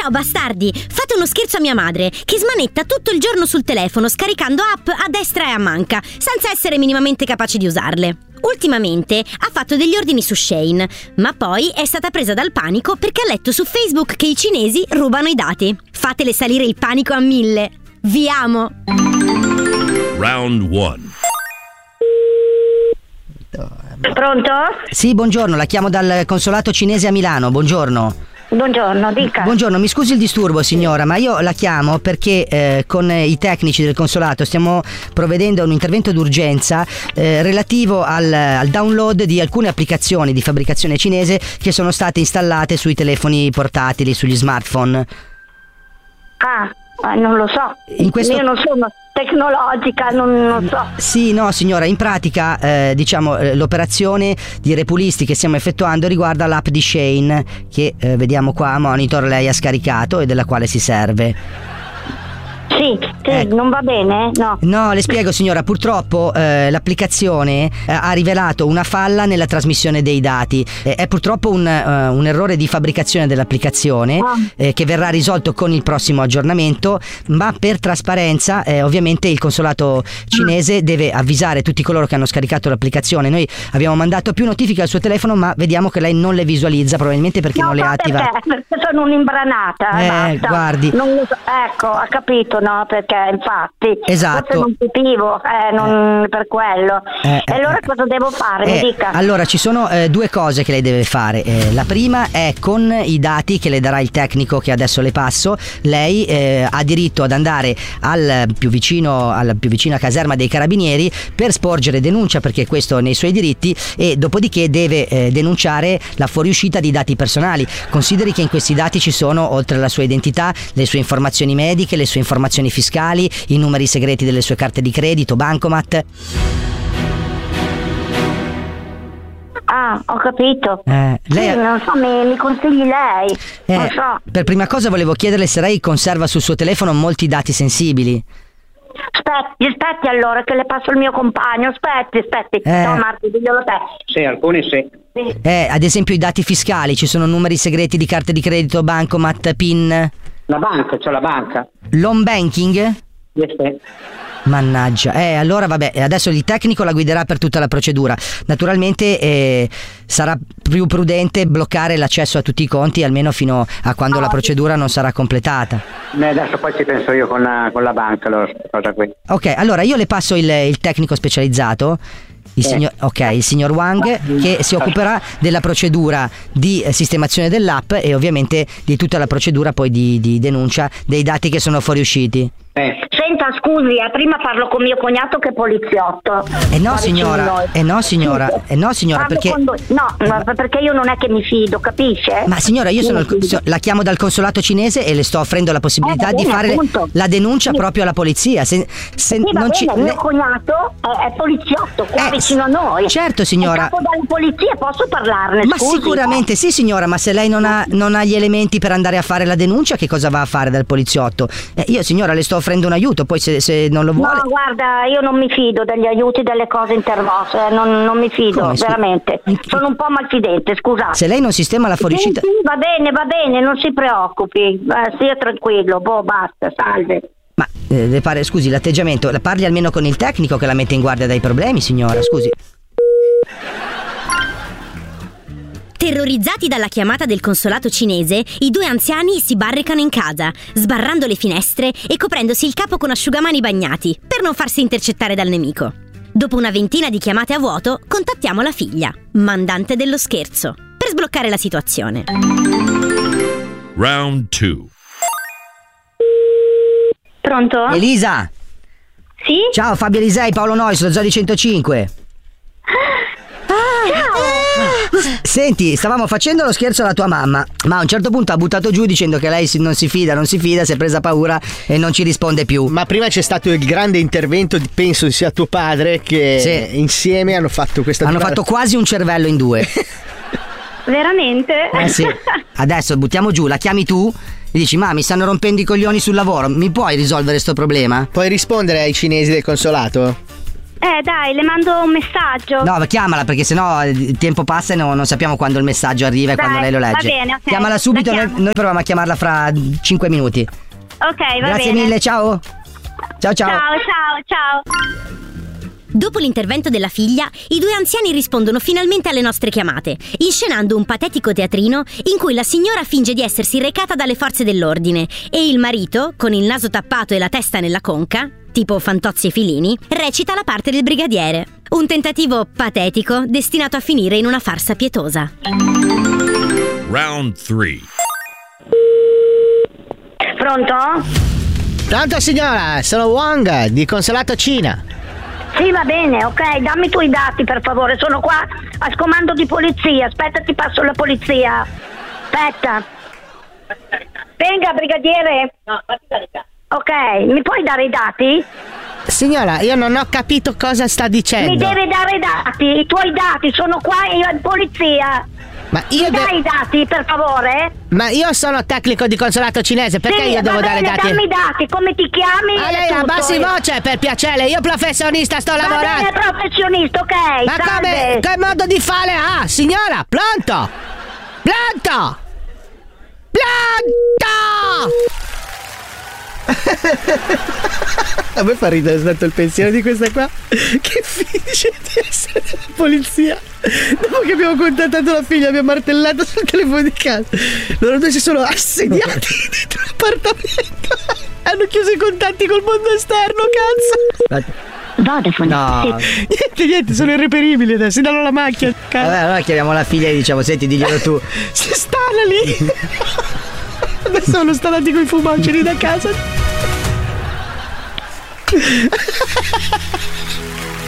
Ciao bastardi, fate uno scherzo a mia madre, che smanetta tutto il giorno sul telefono scaricando app a destra e a manca, senza essere minimamente capace di usarle. Ultimamente ha fatto degli ordini su Shein, ma poi è stata presa dal panico perché ha letto su Facebook che i cinesi rubano i dati. Fatele salire il panico a 1000. Vi amo! Round 1. Pronto? Sì, buongiorno, la chiamo dal consolato cinese a Milano, buongiorno. Buongiorno, dica. Buongiorno, mi scusi il disturbo signora, ma io la chiamo perché con i tecnici del consolato stiamo provvedendo a un intervento d'urgenza relativo al download di alcune applicazioni di fabbricazione cinese che sono state installate sui telefoni portatili, sugli smartphone. Non lo so. Io non sono tecnologica, non so. Sì, no signora, in pratica l'operazione di repulisti che stiamo effettuando riguarda l'app di Shein che vediamo qua a monitor lei ha scaricato e della quale si serve. Sì, non va bene? No, le spiego signora, purtroppo l'applicazione ha rivelato una falla nella trasmissione dei dati. È purtroppo un errore di fabbricazione dell'applicazione che verrà risolto con il prossimo aggiornamento, ma per trasparenza ovviamente il consolato cinese deve avvisare tutti coloro che hanno scaricato l'applicazione. Noi abbiamo mandato più notifiche al suo telefono, ma vediamo che lei non le visualizza, probabilmente perché non le ha attivate. Perché sono un'imbranata, basta. Guardi. Non lo so. Ecco, ha capito, no? Perché infatti esatto. forse non capivo, non per quello. E allora cosa devo fare? Mi dica. Allora ci sono due cose che lei deve fare. La prima è con i dati che le darà il tecnico che adesso le passo. Lei ha diritto ad andare alla più vicina caserma dei carabinieri per sporgere denuncia, perché questo è nei suoi diritti, e dopodiché deve denunciare la fuoriuscita di dati personali. Consideri che in questi dati ci sono, oltre alla sua identità, le sue informazioni mediche, le sue informazioni fiscali, i numeri segreti delle sue carte di credito, bancomat. Ho capito. Lei non so, mi consigli lei? Non so. Per prima cosa volevo chiederle se lei conserva sul suo telefono molti dati sensibili. Aspetti allora che le passo il mio compagno. Aspetti. No, Marco, diglielo te. Sì, alcuni sì. Ad esempio i dati fiscali, ci sono numeri segreti di carte di credito, bancomat, PIN. La banca, c'ho la banca. L'home banking? Sì. Mannaggia, allora vabbè, adesso il tecnico la guiderà per tutta la procedura. Naturalmente sarà più prudente bloccare l'accesso a tutti i conti almeno fino a quando la procedura non sarà completata. Adesso poi ci penso io con la banca, allora, cosa qui. Ok, allora io le passo il tecnico specializzato. Il signor Wang, che si occuperà della procedura di sistemazione dell'app e ovviamente di tutta la procedura poi di denuncia dei dati che sono fuoriusciti. Senta, scusi, prima parlo con mio cognato che è poliziotto. No signora, perché perché io non è che mi fido, capisce? Ma signora, io la chiamo dal consolato cinese e le sto offrendo la possibilità di fare la denuncia proprio alla polizia. Mio cognato è poliziotto qua vicino a noi. Certo signora. È capo della polizia, posso parlarne? Ma sicuramente sì signora, ma se lei non ha gli elementi per andare a fare la denuncia, che cosa va a fare dal poliziotto? Io signora le sto offrendo un aiuto, poi se non lo vuole. No, guarda, io non mi fido degli aiuti, delle cose intervose, non mi fido, veramente. Sono un po' malfidente, scusate. Se lei non sistema la fuoriuscita. Sì, va bene, non si preoccupi, stia tranquillo, basta, salve. Ma le pare, scusi, l'atteggiamento, la parli almeno con il tecnico che la mette in guardia dai problemi, signora, scusi. Terrorizzati dalla chiamata del consolato cinese, i due anziani si barricano in casa, sbarrando le finestre e coprendosi il capo con asciugamani bagnati, per non farsi intercettare dal nemico. Dopo una ventina di chiamate a vuoto, contattiamo la figlia, mandante dello scherzo, per sbloccare la situazione. Round 2. Pronto? Elisa! Sì? Ciao, Fabio Elisei, Paolo Nois, lo Zodi 105. Senti, stavamo facendo lo scherzo alla tua mamma, ma a un certo punto ha buttato giù dicendo che lei non si fida, si è presa paura e non ci risponde più. Ma prima c'è stato il grande intervento, penso sia tuo padre, che insieme hanno fatto questa. Hanno fatto quasi un cervello in due. Veramente? Sì. Adesso buttiamo giù, la chiami tu e dici: ma mi stanno rompendo i coglioni sul lavoro, mi puoi risolvere sto problema? Puoi rispondere ai cinesi del consolato? Dai, le mando un messaggio. No, chiamala perché sennò il tempo passa e non sappiamo quando il messaggio arriva e quando lei lo legge. Va bene, ok. Chiamala subito, noi proviamo a chiamarla fra 5 minuti. Ok, va bene. Grazie mille, ciao. Ciao. Ciao. Dopo l'intervento della figlia, i due anziani rispondono finalmente alle nostre chiamate, inscenando un patetico teatrino in cui la signora finge di essersi recata dalle forze dell'ordine e il marito, con il naso tappato e la testa nella conca, tipo Fantozzi e Filini, recita la parte del brigadiere. Un tentativo patetico destinato a finire in una farsa pietosa. Round 3. Pronto signora, sono Wang di Consolato Cina. Sì, va bene, ok, dammi i tuoi dati per favore, sono qua a scomando di polizia, aspetta, ti passo la polizia. Aspetta. Venga, brigadiere. No, fatti caricare. Ok, mi puoi dare i dati? Signora, io non ho capito cosa sta dicendo. Mi deve dare i dati, i tuoi dati, sono qua in polizia. Ma io dai i dati, per favore? Ma io sono tecnico di consolato cinese, perché io devo dare i dati? Dammi i dati, come ti chiami? Ma lei abbassi voce, per piacere, io professionista sto lavorando. Va bene, professionista, ok. Ma come? Che modo di fare ha? Signora, pronto? A me fa ridere tanto il pensiero di questa qua che finge di essere della polizia. Dopo che abbiamo contattato la figlia, abbiamo martellato sul telefono di casa. Loro due si sono assediati dentro l'appartamento. Hanno chiuso i contatti col mondo esterno, cazzo. Vodafone. No. Niente, sono irreperibili adesso. Si danno la macchina. Vabbè, allora chiamiamo la figlia e diciamo: senti, diglielo tu. Si stana lì. Adesso sono stanati coi fumaceri da casa.